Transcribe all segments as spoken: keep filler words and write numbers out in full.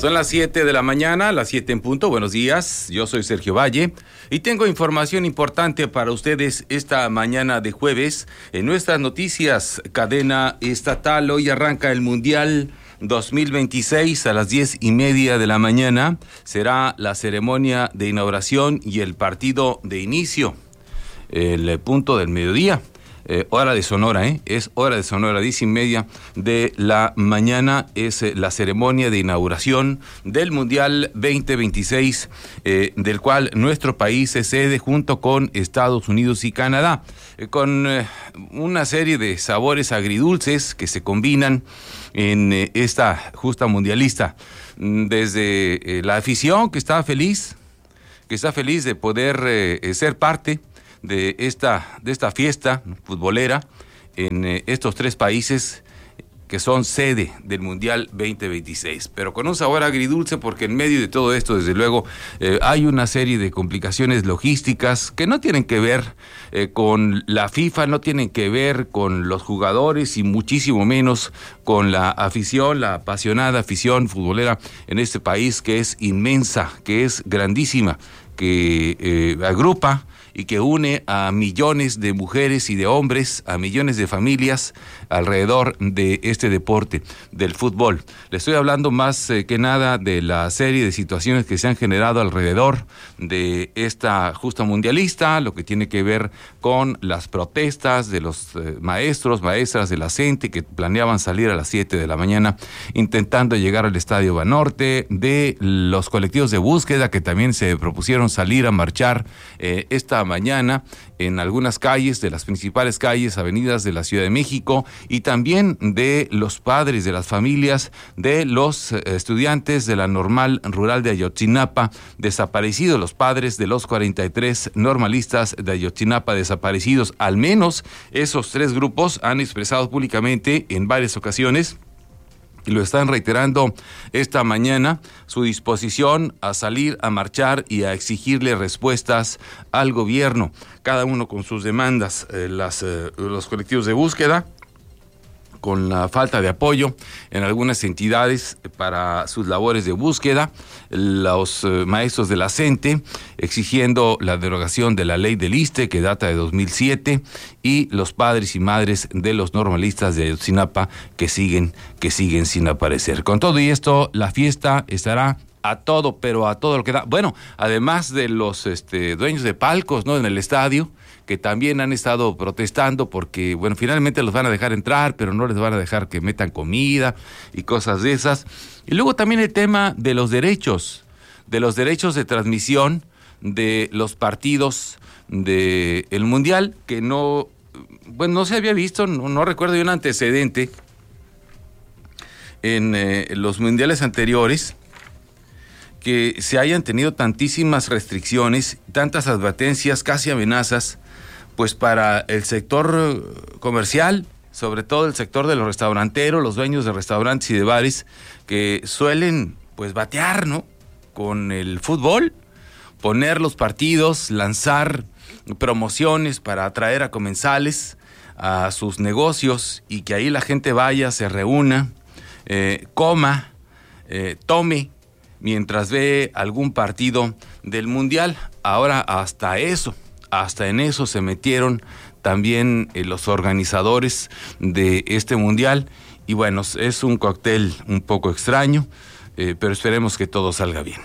Son las siete de la mañana, las siete en punto. Buenos días, yo soy Sergio Valle y tengo información importante para ustedes esta mañana de jueves. En nuestras noticias, cadena estatal, hoy arranca el Mundial dos mil veintiséis a las diez y media de la mañana. Será la ceremonia de inauguración y el partido de inicio, el punto del mediodía. Eh, hora de Sonora, ¿eh? Es hora de Sonora, diez y media de la mañana es eh, la ceremonia de inauguración del Mundial veinte veintiséis, eh, del cual nuestro país es sede junto con Estados Unidos y Canadá, eh, con eh, una serie de sabores agridulces que se combinan en eh, esta justa mundialista. Desde eh, la afición que está feliz, que está feliz de poder eh, ser parte de esta, de esta fiesta futbolera en eh, estos tres países que son sede del Mundial veinte veintiséis, pero con un sabor agridulce porque en medio de todo esto, desde luego, eh, hay una serie de complicaciones logísticas que no tienen que ver eh, con la FIFA, no tienen que ver con los jugadores y muchísimo menos con la afición, la apasionada afición futbolera en este país que es inmensa, que es grandísima, que eh, agrupa y que une a millones de mujeres y de hombres, a millones de familias alrededor de este deporte, del fútbol. Le estoy hablando más eh, que nada de la serie de situaciones que se han generado alrededor de esta justa mundialista, lo que tiene que ver con las protestas de los eh, maestros, maestras de la CENTE que planeaban salir a las siete de la mañana intentando llegar al Estadio Banorte, de los colectivos de búsqueda que también se propusieron salir a marchar eh, esta mañana en algunas calles, de las principales calles, avenidas de la Ciudad de México, y también de los padres de las familias de los estudiantes de la Normal Rural de Ayotzinapa desaparecidos, los padres de los cuarenta y tres normalistas de Ayotzinapa desaparecidos. Al menos esos tres grupos han expresado públicamente en varias ocasiones, y lo están reiterando esta mañana, su disposición a salir a marchar y a exigirle respuestas al gobierno, cada uno con sus demandas. Eh, las, eh, los colectivos de búsqueda, con la falta de apoyo en algunas entidades para sus labores de búsqueda, los eh, maestros de la CENTE exigiendo la derogación de la ley del ISSSTE que data de dos mil siete, y los padres y madres de los normalistas de Ayotzinapa que siguen, que siguen sin aparecer. Con todo y esto, la fiesta estará a todo, pero a todo lo que da. Bueno, además de los este, dueños de palcos, ¿no?, en el estadio, que también han estado protestando porque, bueno, finalmente los van a dejar entrar, pero no les van a dejar que metan comida y cosas de esas. Y luego también el tema de los derechos, de los derechos de transmisión de los partidos del Mundial, que no, bueno, no se había visto, no, no recuerdo un antecedente en eh, los mundiales anteriores, que se hayan tenido tantísimas restricciones, tantas advertencias, casi amenazas, pues para el sector comercial, sobre todo el sector de los restauranteros, los dueños de restaurantes y de bares, que suelen pues batear, ¿no?, con el fútbol, poner los partidos, lanzar promociones para atraer a comensales a sus negocios y que ahí la gente vaya, se reúna, eh, coma, eh, tome, mientras ve algún partido del Mundial. Ahora hasta eso, hasta en eso se metieron también eh, los organizadores de este Mundial. Y bueno, es un cóctel un poco extraño, eh, pero esperemos que todo salga bien.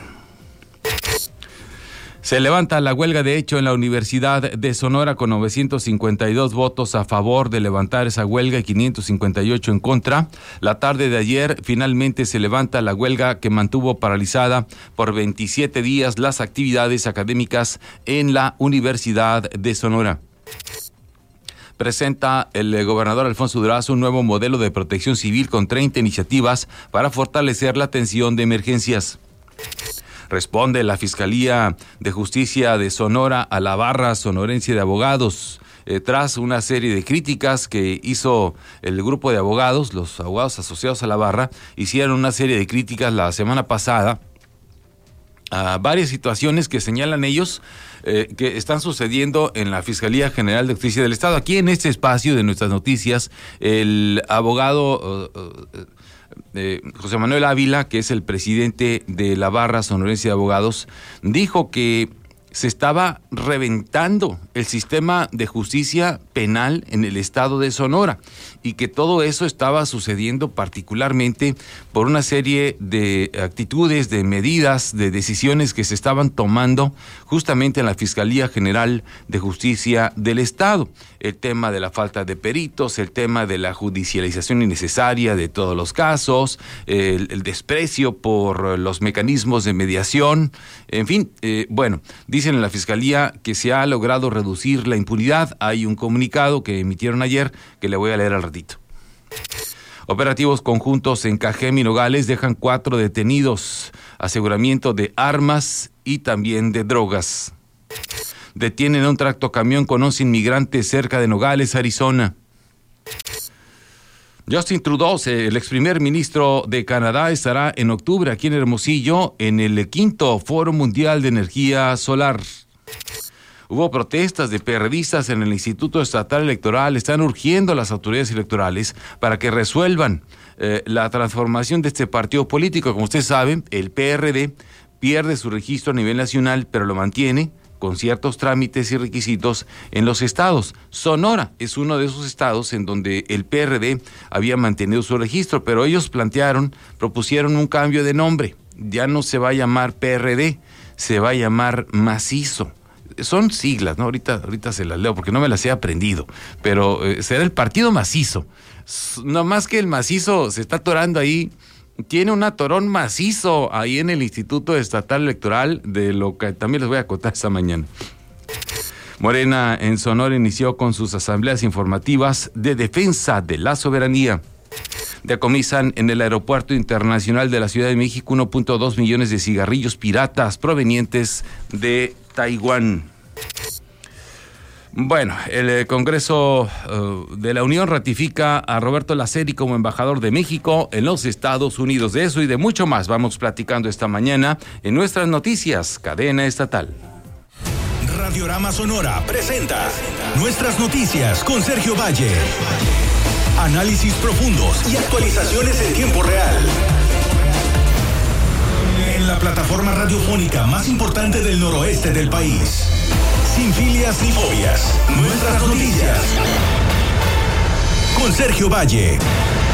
Se levanta la huelga de hecho en la Universidad de Sonora con novecientos cincuenta y dos votos a favor de levantar esa huelga y quinientos cincuenta y ocho en contra. La tarde de ayer finalmente se levanta la huelga que mantuvo paralizada por veintisiete días las actividades académicas en la Universidad de Sonora. Presenta el gobernador Alfonso Durazo un nuevo modelo de protección civil con treinta iniciativas para fortalecer la atención de emergencias. Responde la Fiscalía de Justicia de Sonora a la barra sonorense de abogados, eh, tras una serie de críticas que hizo el grupo de abogados, los abogados asociados a la barra, hicieron una serie de críticas la semana pasada a varias situaciones que señalan ellos eh, que están sucediendo en la Fiscalía General de Justicia del Estado. Aquí en este espacio de nuestras noticias, el abogado... Uh, uh, eh, José Manuel Ávila, que es el presidente de la Barra Sonorense de Abogados, dijo que se estaba reventando el sistema de justicia penal en el estado de Sonora y que todo eso estaba sucediendo particularmente por una serie de actitudes, de medidas, de decisiones que se estaban tomando justamente en la Fiscalía General de Justicia del Estado. El tema de la falta de peritos, el tema de la judicialización innecesaria de todos los casos, el, el desprecio por los mecanismos de mediación, en fin, eh, bueno, dicen en la Fiscalía que se ha logrado reducir la impunidad. Hay un comunicado que emitieron ayer que le voy a leer al ratito. Operativos conjuntos en Cajeme y Nogales dejan cuatro detenidos. Aseguramiento de armas y también de drogas. Detienen a un tractocamión con once inmigrantes cerca de Nogales, Arizona. Justin Trudeau, el ex primer ministro de Canadá, estará en octubre aquí en Hermosillo en el quinto Foro Mundial de Energía Solar. Hubo protestas de perredistas en el Instituto Estatal Electoral. Están urgiendo a las autoridades electorales para que resuelvan eh, la transformación de este partido político. Como ustedes saben, el P R D pierde su registro a nivel nacional, pero lo mantiene con ciertos trámites y requisitos en los estados. Sonora es uno de esos estados en donde el P R D había mantenido su registro, pero ellos plantearon, propusieron un cambio de nombre. Ya no se va a llamar P R D, se va a llamar Macizo. Son siglas, ¿no? Ahorita, ahorita se las leo porque no me las he aprendido, pero eh, será el Partido Macizo. No más que el macizo se está atorando ahí. Tiene un atorón macizo ahí en el Instituto Estatal Electoral, de lo que también les voy a contar esta mañana. Morena en Sonora inició con sus asambleas informativas de defensa de la soberanía. Decomisan en el Aeropuerto Internacional de la Ciudad de México uno punto dos millones de cigarrillos piratas provenientes de Taiwán. Bueno, el Congreso uh, de la Unión ratifica a Roberto Laceri como embajador de México en los Estados Unidos. De eso y de mucho más vamos platicando esta mañana en nuestras noticias, Cadena Estatal. Radiorama Sonora presenta Nuestras Noticias con Sergio Valle. Análisis profundos y actualizaciones en tiempo real. En la plataforma radiofónica más importante del noroeste del país. Sin filias ni fobias. Nuestras Noticias. Con Sergio Valle.